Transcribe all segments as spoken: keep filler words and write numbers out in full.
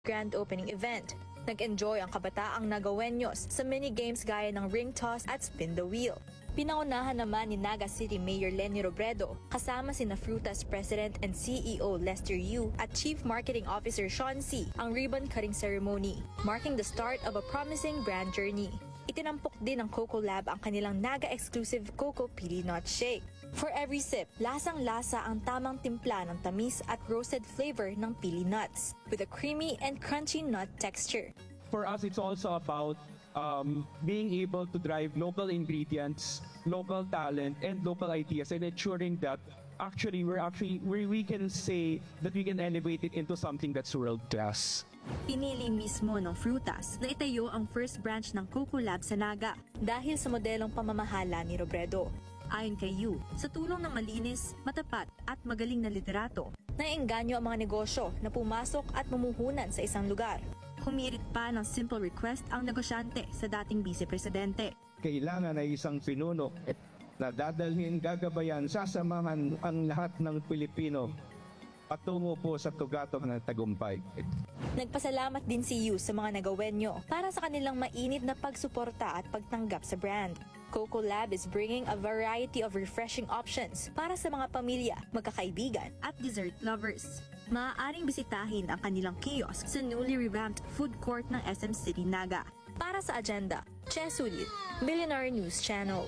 grand opening event. Nag-enjoy ang kabataang Nagaweños sa mini-games gaya ng ring toss at spin the wheel. Pinaunahan naman ni Naga City Mayor Lenny Robredo kasama sina Frutas President and C E O Lester Yu at Chief Marketing Officer Sean C. ang ribbon-cutting ceremony, marking the start of a promising brand journey. Itinampok din ng Coco Lab ang kanilang Naga-exclusive Coco Pili Nut Shake. For every sip, lasang-lasa ang tamang timpla ng tamis at roasted flavor ng pili nuts with a creamy and crunchy nut texture. For us, it's also about um, being able to drive local ingredients, local talent, and local ideas, and ensuring that actually we're actually we we can say that we can elevate it into something that's world class. Pinili mismo ng Frutas na itayo ang first branch ng Coco Lab sa Naga dahil sa modelong pamamahala ni Robredo. Ayon kay Yu, sa tulong ng malinis, matapat at magaling na liderato, naiengganyo ang mga negosyo na pumasok at mumuhunan sa isang lugar. Humirit pa ng simple request ang negosyante sa dating vice-presidente. Kailangan ay isang pinuno na dadalhin, gagabayan, sasamahan ang lahat ng Pilipino patungo po sa tugatong ng tagumpay. Nagpasalamat din si Yu sa mga Nagaweño para sa kanilang mainit na pagsuporta at pagtanggap sa brand. Coco Lab is bringing a variety of refreshing options para sa mga pamilya, magkakaibigan at dessert lovers. Maaaring bisitahin ang kanilang kiosk sa newly revamped food court ng S M City Naga. Para sa agenda, Che Sulit, Billionaire News Channel.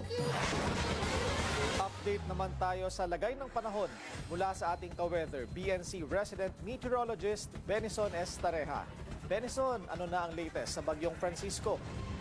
Update naman tayo sa lagay ng panahon mula sa ating ka-weather, B N C resident meteorologist Benison Estareja. Benison, ano na ang latest sa Bagyong Francisco?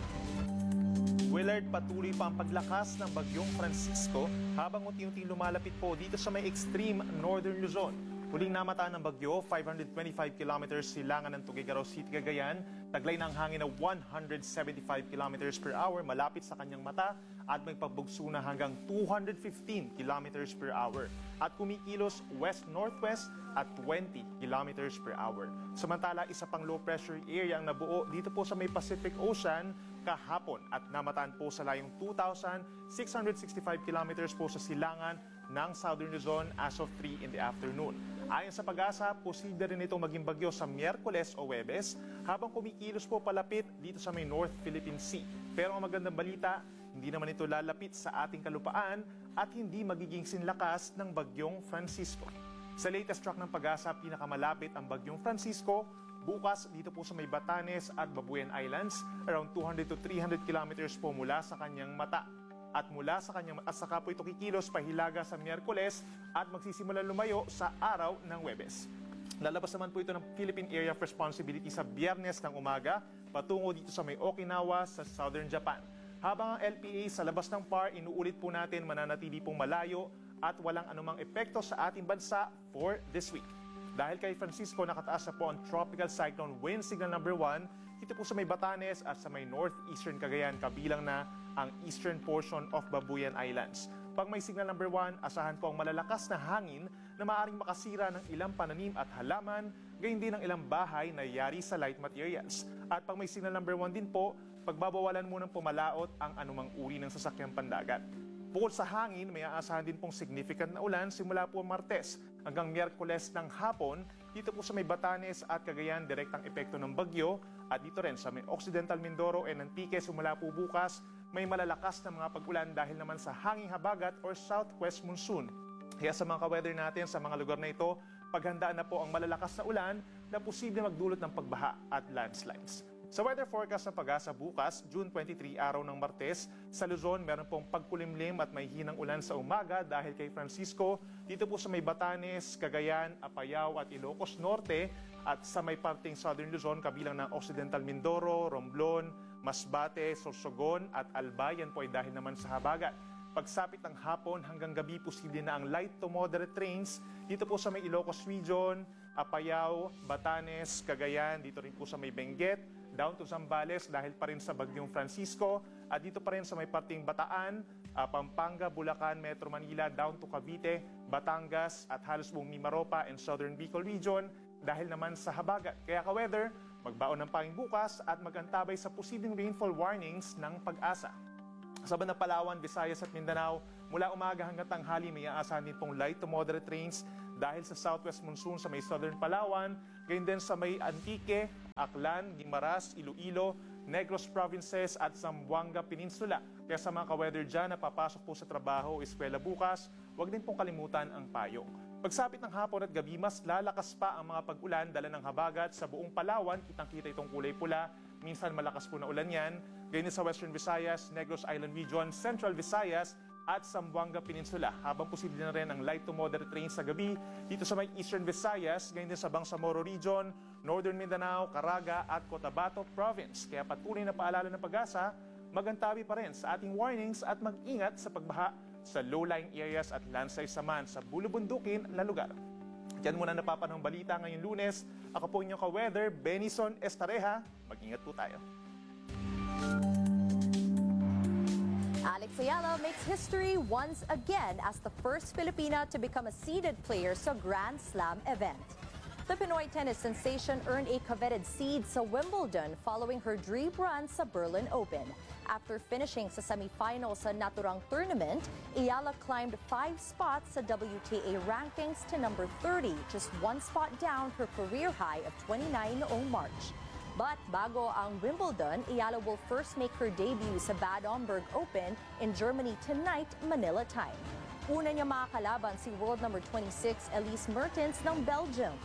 Willard, patuloy pa ang paglakas ng Bagyong Francisco habang unti-unting lumalapit po dito sa may extreme northern Luzon. Huling namataan ng bagyo, five hundred twenty-five kilometers silangan ng Tuguegarao City, Cagayan. Taglay ng hangin na one hundred seventy-five kilometers per hour malapit sa kanyang mata at may pagbugso na hanggang two hundred fifteen kilometers per hour. At kumikilos west-northwest at twenty kilometers per hour. Samantala, isa pang low pressure area ang nabuo dito po sa may Pacific Ocean kahapon at namataan po sa layong two thousand six hundred sixty-five kilometers po sa silangan ng Southern Luzon as of three in the afternoon. Ayon sa Pag-asa, posible rin itong maging bagyo sa Miyerkules o Huwebes habang kumikilos po palapit dito sa may North Philippine Sea. Pero ang magandang balita, hindi naman ito lalapit sa ating kalupaan at hindi magiging sinlakas ng Bagyong Francisco. Sa latest track ng Pag-asa, pinakamalapit ang Bagyong Francisco bukas dito po sa may Batanes at Babuyan Islands, around two hundred to three hundred kilometers po mula sa kanyang mata. At mula sa kanyang at saka po ito kikilos pahilaga sa Miyerkules at magsisimula lumayo sa araw ng Huwebes. Lalabas naman po ito ng Philippine Area of Responsibility sa Biyernes ng umaga patungo dito sa may Okinawa sa Southern Japan. Habang ang L P A sa labas ng P A R, inuulit po natin mananatili pong malayo at walang anumang epekto sa ating bansa for this week. Dahil kay Francisco, nakataas na po ang Tropical Cyclone Wind Signal number one dito po sa may Batanes at sa may northeastern Cagayan, kabilang na ang eastern portion of Babuyan Islands. Pag may signal number one, asahan po ang malalakas na hangin na maaaring makasira ng ilang pananim at halaman, gayon din ng ilang bahay na yari sa light materials. At pag may signal number one din po, pagbabawalan munang pumalaot ang anumang uri ng sasakyang pandagat. Bukod sa hangin, may aasahan din pong significant na ulan simula po Martes hanggang Miyerkules ng hapon dito po sa may Batanes at Cagayan, direktang epekto ng bagyo, at dito rin sa may Occidental Mindoro and Antique simula po bukas may malalakas na mga pag-ulan dahil naman sa hanging habagat or southwest monsoon. Kaya sa mga ka-weather natin sa mga lugar na ito, paghandaan na po ang malalakas na ulan na posible magdulot ng pagbaha at landslides. Sa weather forecast ng Pag-asa bukas, June twenty-three, araw ng Martes, sa Luzon meron pong pagkulimlim at may hinang ulan sa umaga dahil kay Francisco. Dito po sa may Batanes, Cagayan, Apayao at Ilocos Norte at sa may parting Southern Luzon kabilang ng Occidental Mindoro, Romblon, Masbate, Sorsogon at Albayan po ay dahil naman sa habagat. Pagsapit ng hapon hanggang gabi, posible na ang light to moderate rains dito po sa may Ilocos Region, Apayao, Batanes, Cagayan, dito rin po sa may Benguet, down to Zambales dahil pa rin sa Bagyong Francisco at dito pa rin sa may parting Bataan, uh, Pampanga, Bulacan, Metro Manila, down to Cavite, Batangas at halos buong Mimaropa and Southern Bicol Region dahil naman sa habagat. Kaya ka-weather, magbaon ng panging bukas at magantabay sa posibleng rainfall warnings ng Pag-asa. Sa bandang Palawan, Visayas at Mindanao, mula umaga hanggang tanghali may aasahan din pong light to moderate rains dahil sa southwest monsoon sa may southern Palawan, gayon din sa may Antique, Aklan, Guimaras, Iloilo, Negros Provinces at Zamboanga Peninsula. Kaya sa mga ka-weather dyan na papasok po sa trabaho o eskwela bukas, huwag din pong kalimutan ang payong. Pagsapit ng hapon at gabi, mas lalakas pa ang mga pag-ulan dala ng habagat sa buong Palawan. Kitang-kita itong kulay pula. Minsan malakas po na ulan yan. Ganyan sa Western Visayas, Negros Island Region, Central Visayas at Zamboanga Peninsula. Habang posible na rin ang light to moderate rain sa gabi dito sa may Eastern Visayas, ganyan din sa Bangsamoro Region, Northern Mindanao, Caraga at Cotabato Province. Kaya patuloy na paalala ng pag-asa, magantabi pa rin sa ating warnings at mag-ingat sa pagbaha sa low-lying areas at landslides naman sa bulubundukin na lugar. Diyan muna napapanahong balita ngayong Lunes. Ako po inyong ka-weather, Benison Estareha. Mag-ingat po tayo. Alex Ayala makes history once again as the first Filipina to become a seeded player sa Grand Slam event. The Pinoy tennis sensation earned a coveted seed sa Wimbledon following her dream run sa Berlin Open. After finishing sa semifinals sa naturang tournament, Ayala climbed five spots sa W T A rankings to number thirty, just one spot down her career high of twenty-nine noong March. But bago ang Wimbledon, Ayala will first make her debut sa Bad Homburg Open in Germany tonight, Manila time. Una niya makakalaban si world number twenty-six Elise Mertens ng Belgium.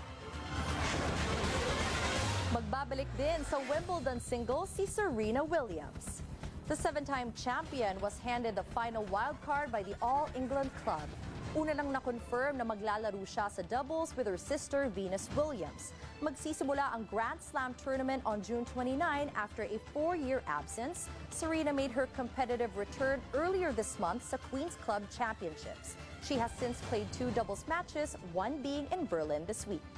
Magbabalik din sa Wimbledon singles si Serena Williams. The seven-time champion was handed the final wildcard by the All England Club. Una nang na-confirm na maglalaro siya sa doubles with her sister Venus Williams. Magsisimula ang Grand Slam tournament on June twenty-ninth after a four-year absence. Serena made her competitive return earlier this month sa Queen's Club Championships. She has since played two doubles matches, one being in Berlin this week.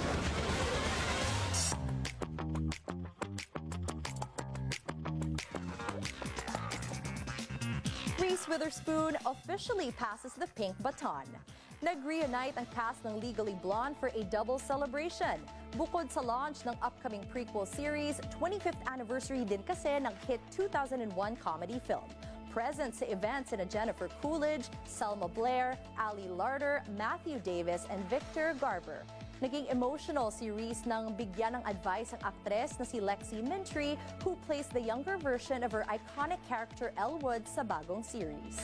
Reese Witherspoon officially passes the pink baton. Nag-reunite ang cast ng Legally Blonde for a double celebration. Bukod sa launch ng upcoming prequel series, twenty-fifth anniversary din kasi ng hit two thousand one comedy film. Present sa events sina Jennifer Coolidge, Selma Blair, Ali Larter, Matthew Davis, and Victor Garber. Naging emotional si Reese nang bigyan ng advice ang aktres na si Lexi Mintry, who plays the younger version of her iconic character Elwood sa bagong series.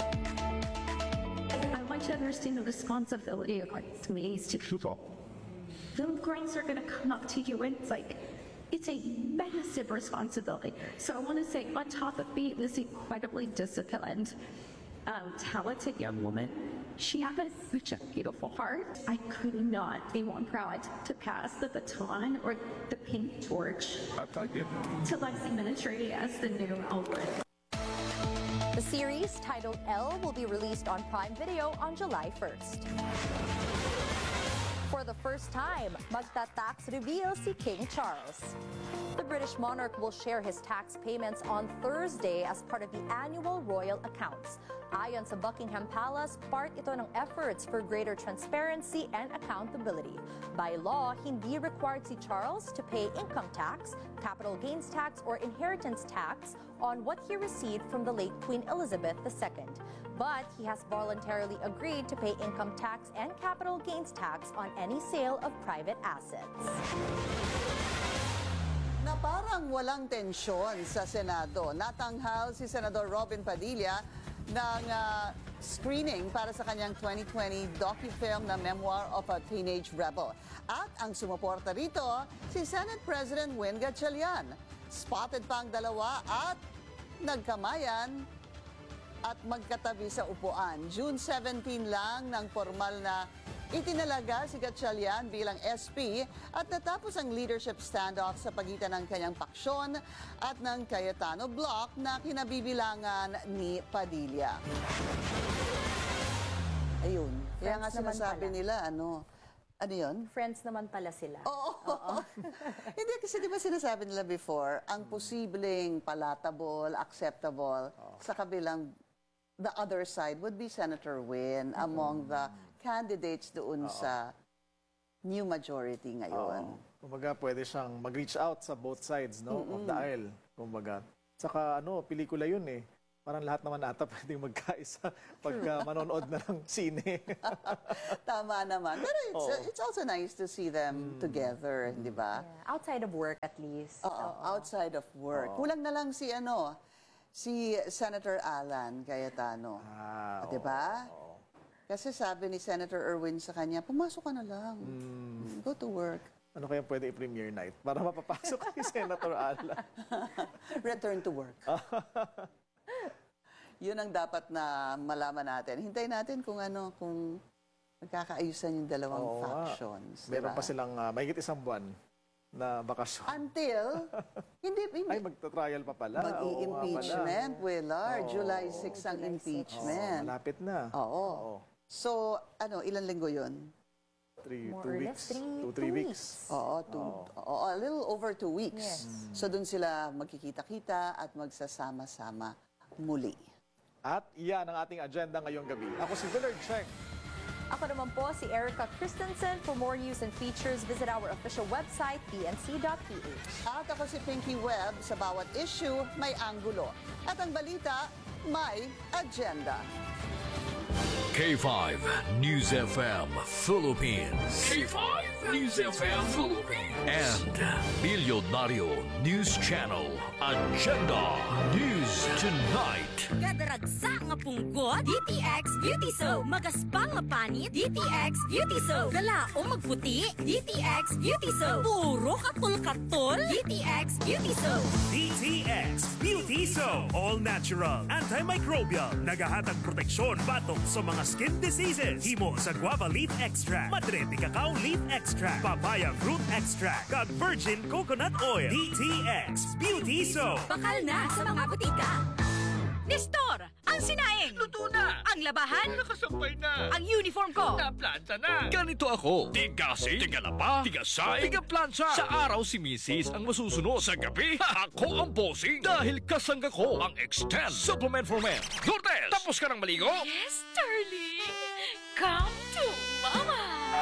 I want you to understand the responsibility of to me is to people. The girls are going to come up to you and it's like, it's a massive responsibility. So I want to say, on top of being this incredibly disciplined, um, talented young woman, she has such a beautiful heart. I could not be more proud to pass the baton or the pink torch to Lexi Mintry as the new Elwood. The series, titled Elle, will be released on Prime Video on July first. For the first time, magta-tax reveal si King Charles. The British monarch will share his tax payments on Thursday as part of the annual royal accounts. Ayon sa Buckingham Palace, part ito ng efforts for greater transparency and accountability. By law, hindi required si Charles to pay income tax, capital gains tax, or inheritance tax on what he received from the late Queen Elizabeth the Second. But he has voluntarily agreed to pay income tax and capital gains tax on any sale of private assets. Na parang walang tensyon sa Senado, natanghal si Senador Robin Padilla ng uh, screening para sa kanyang twenty twenty docu-film na Memoir of a Teenage Rebel. At ang sumuporta rito, si Senate President Win Gatchalian. Spotted pa ang dalawa at nagkamayan at magkatabi sa upuan. June seventeenth lang ng formal na itinalaga si Gatchalian bilang S P at natapos ang leadership standoff sa pagitan ng kanyang paksyon at ng Cayetano Bloc na kinabibilangan ni Padilla. Ayun. Kaya nga Friends naman sinasabi pala. nila, ano, ano yun? Friends naman pala sila. Oo. Hindi kasi di ba sinasabi nila before, ang posibleng palatable, acceptable sa kabilang, the other side would be Senator Win among the candidates doon sa new majority ngayon. Kumbaga, pwede siyang mag-reach out sa both sides, no, of the aisle. Kumbaga. Saka, ano, pelikula yun eh. Parang lahat naman ata pwedeng magkaisa pagka manonood na ng sine. Tama naman. Pero it's, Oo. it's also nice to see them together, di ba? Yeah, outside of work at least. Oo, outside of work. Kulang na lang si ano, si Senator Alan Cayetano. Ah, Di ba? Kasi sabi ni Senator Erwin sa kanya, pumasok ka na lang. Go to work. Ano kaya pwede i-premiere night para mapapasok ni Senator Ala? Return to work. Yun ang dapat na malaman natin. Hintayin natin kung ano, kung magkakaayusan yung dalawang Oo nga. factions. Meron diba? pa silang uh, mahigit isang buwan na bakasyon. Until, hindi, hindi. Ay, magta-trial pa pala. Oo nga Mag-i-impeachment, Willard. Oo. July sixth ang pala. Oo, impeachment. malapit na. Oo. Oo. So, ano, ilang linggo yun? Three, More two or weeks. less, three, two, two three weeks. weeks. Oo, two, oo, a little over two weeks. Yes. So, dun sila magkikita-kita at magsasama-sama muli. At iyan ang ating agenda ngayong gabi. Ako si Willard Cheng. Ako naman po si Erica Christensen. For more news and features, visit our official website, b n c dot p h. At ako si Pinky Webb. Sa bawat issue, may anggulo. At ang balita, may agenda. K five News F M Philippines. K five News F M Philippines. And Milyonaryo News Channel. Agenda News Tonight. Gadaragsa nga punggot, D T X Beauty Soap. Magaspang nga panit, D T X Beauty Soap. Galao magputi, D T X Beauty Soap. Puro katol-katol, D T X Beauty Soap. D T X Beauty Soap. All natural, antimicrobial, nagahatag proteksyon batok sa mga skin diseases. Himo sa guava leaf extract, madre de cacao leaf extract, papaya fruit extract, kag virgin coconut oil. D T X Beauty Soap. Bakal na sa mga butika. Nestor, ang sinaing. Luto na! Ang labahan. Nakasampay na! Ang uniform ko. Naplanta na! Ganito ako. Tigasi, tigalapa, tigasay, tigaplansa. Sa araw si Missus ang masusunod. Sa gabi, ako ang bossing. Dahil kasangga ko ang Extend Supplement for Men. Lourdes, tapos ka ng maligo? Yes, darling. Come to mama.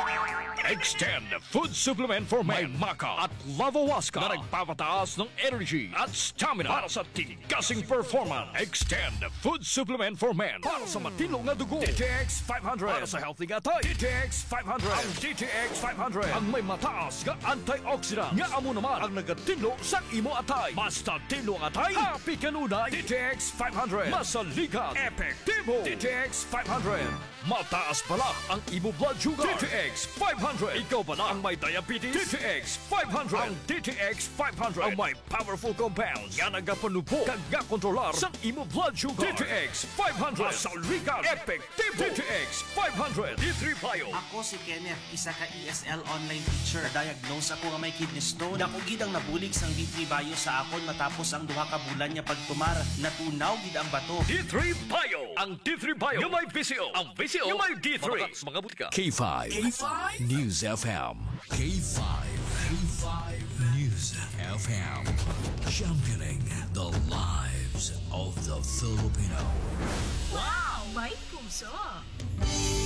Extend Food Supplement for Men. May Maca at Lavawaska na nagpapataas ng energy at stamina para sa tigasing performance. Extend Food Supplement for Men para sa matilong na dugo. D T X five hundred para sa healthy gatay. D T X five hundred. Ang D T X five hundred ang may mataas nga antioxidant. Nga amo naman ang nagatinlo sa imo atay. Basta tinlo ang atay, happy kanunay. D T X five hundred. Masaligan. Epektibo. D T X five hundred. Mataas pala ang imo blood sugar. D T X five hundred. Ikaw pala ang may diabetes. D T X five hundred. Ang D T X five hundred ang may powerful compounds nga nagapanubo kag nga kontrolar sa imo blood sugar. D T X five hundred. Masaligan. Epektibo. D T X five hundred. D three Bio. Ako si Kenneth, isa ka E S L online teacher. Diagnose ako nga may kidney stone. Dako gid ang nabulig sang D three Bio sa akon matapos ang duha ka bulan niya pagtumar. Natunaw gid ang bato. D three Bio. Ang D three Bio yung may V C O. Ang V C O yung may D three. Mga, mga butika. K five. K five. News F M. K five. K five. News F M. Championing the lives of the Filipino. Wow, may puso.